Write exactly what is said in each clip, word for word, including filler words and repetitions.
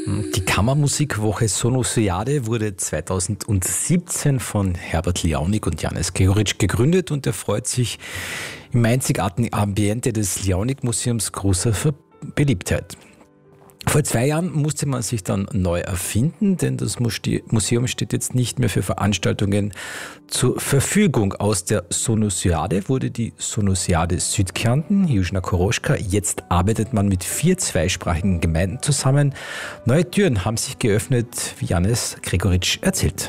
Die Kammermusikwoche Sonusiade wurde zweitausendsiebzehn von Herbert Liaunik und Janez Gregoritsch gegründet und erfreut sich im einzigartigen Ambiente des Liaunik-Museums großer Beliebtheit. Vor zwei Jahren musste man sich dann neu erfinden, denn das Museum steht jetzt nicht mehr für Veranstaltungen zur Verfügung. Aus der Sonusiade wurde die Sonusiade Südkärnten, Južná Koroška. Jetzt arbeitet man mit vier zweisprachigen Gemeinden zusammen. Neue Türen haben sich geöffnet, wie Janez Gregoritsch erzählt.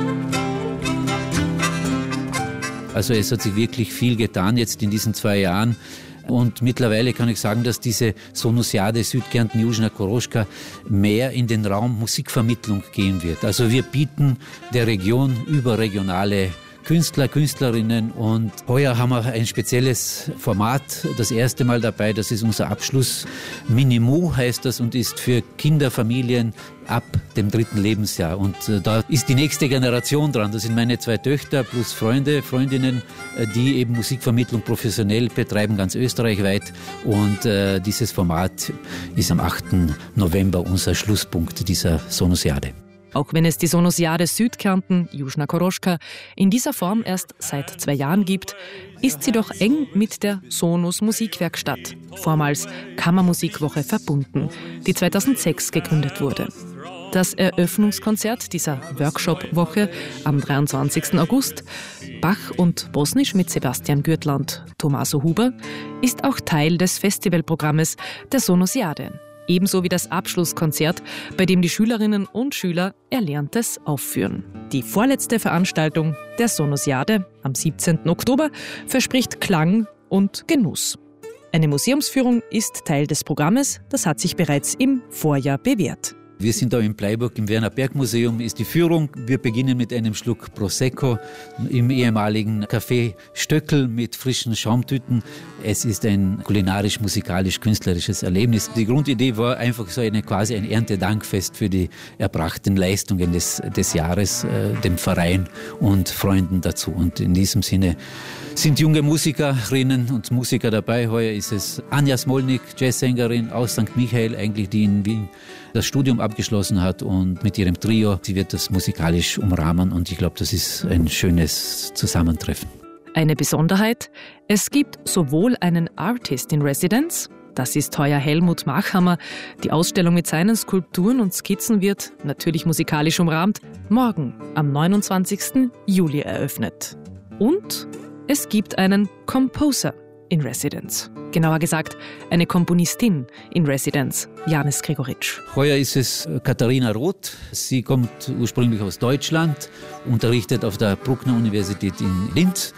Also es hat sich wirklich viel getan jetzt in diesen zwei Jahren. Und mittlerweile kann ich sagen, dass diese Sonusiade Südkärnten Južná Koroška mehr in den Raum Musikvermittlung gehen wird. Also wir bieten der Region überregionale Künstler, Künstlerinnen und heuer haben wir ein spezielles Format, das erste Mal dabei, das ist unser Abschluss. Minimu heißt das und ist für Kinder, Familien ab dem dritten Lebensjahr. Und äh, da ist die nächste Generation dran. Das sind meine zwei Töchter plus Freunde, Freundinnen, äh, die eben Musikvermittlung professionell betreiben, ganz österreichweit. Und äh, dieses Format ist am achten November unser Schlusspunkt dieser Sonusiade. Auch wenn es die Sonusiade Südkärnten, Južná Koroška, in dieser Form erst seit zwei Jahren gibt, ist sie doch eng mit der Sonus Musikwerkstatt, vormals Kammermusikwoche, verbunden, die zweitausendsechs gegründet wurde. Das Eröffnungskonzert dieser Workshop-Woche am dreiundzwanzigsten August, Bach und Bosnisch mit Sebastian Gürtler und Tommaso Huber, ist auch Teil des Festivalprogrammes der Sonusiade. Ebenso wie das Abschlusskonzert, bei dem die Schülerinnen und Schüler Erlerntes aufführen. Die vorletzte Veranstaltung der Sonusiade am siebzehnten Oktober verspricht Klang und Genuss. Eine Museumsführung ist Teil des Programmes, das hat sich bereits im Vorjahr bewährt. Wir sind da in Bleiburg im Werner Berg Museum, ist die Führung. Wir beginnen mit einem Schluck Prosecco im ehemaligen Café Stöckel mit frischen Schaumtüten. Es ist ein kulinarisch-musikalisch-künstlerisches Erlebnis. Die Grundidee war einfach so eine quasi ein Erntedankfest für die erbrachten Leistungen des, des Jahres, äh, dem Verein und Freunden dazu. Und in diesem Sinne sind junge Musikerinnen und Musiker dabei. Heuer ist es Anja Smolnik, Jazzsängerin aus Sankt Michael, eigentlich die in Wien das Studium abgeschlossen hat und mit ihrem Trio, sie wird das musikalisch umrahmen und ich glaube, das ist ein schönes Zusammentreffen. Eine Besonderheit, es gibt sowohl einen Artist in Residence, das ist heuer Helmut Machhammer, die Ausstellung mit seinen Skulpturen und Skizzen wird, natürlich musikalisch umrahmt, morgen am neunundzwanzigsten Juli eröffnet. Und es gibt einen Composer in Residence. Genauer gesagt, eine Komponistin in Residence, Janez Gregoritsch. Heuer ist es Katharina Roth. Sie kommt ursprünglich aus Deutschland, unterrichtet auf der Bruckner Universität in Linz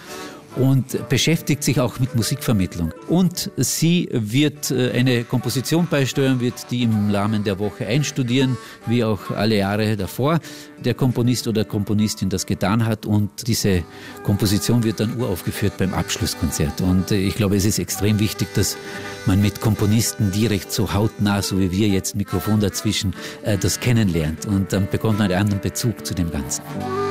und beschäftigt sich auch mit Musikvermittlung. Und sie wird eine Komposition beisteuern, wird die im Rahmen der Woche einstudieren, wie auch alle Jahre davor der Komponist oder Komponistin das getan hat. Und diese Komposition wird dann uraufgeführt beim Abschlusskonzert. Und ich glaube, es ist extrem wichtig, dass man mit Komponisten direkt so hautnah, so wie wir jetzt, Mikrofon dazwischen, das kennenlernt. Und dann bekommt man einen anderen Bezug zu dem Ganzen.